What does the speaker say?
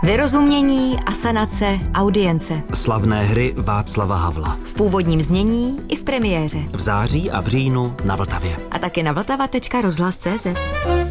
Vyrozumění, asanace, audience. Slavné hry Václava Havla. V původním znění i v premiéře. V září a v říjnu na Vltavě. A taky na vltava.rozhlas.cz.